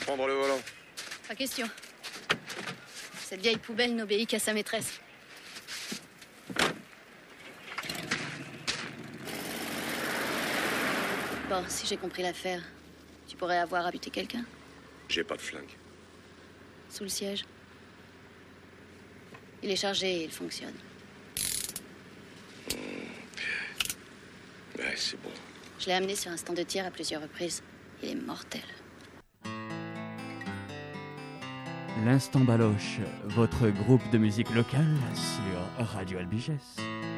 prendre le volant. Pas question. Cette vieille poubelle n'obéit qu'à sa maîtresse. Bon, si j'ai compris l'affaire, tu pourrais avoir à buter quelqu'un? J'ai pas de flingue. Sous le siège. Il est chargé et il fonctionne. Ouais, c'est bon. Je l'ai amené sur un stand de tir à plusieurs reprises. Il est mortel. L'Instant Baloche, votre groupe de musique locale sur Radio Albigès.